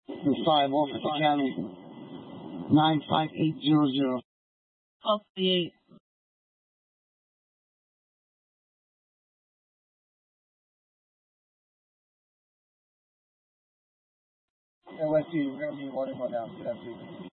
The 5 Officer County 95800. Off the 8. LSU, we're going to be water now.